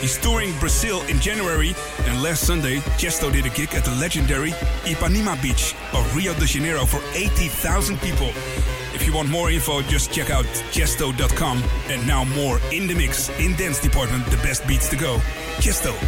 He's touring Brazil in January, and last Sunday, Chesto did a gig at the legendary Ipanema Beach of Rio de Janeiro for 80,000 people. If you want more info, just check out Chesto.com. And now more in the mix, in Dance Department, the best beats to go. Chesto.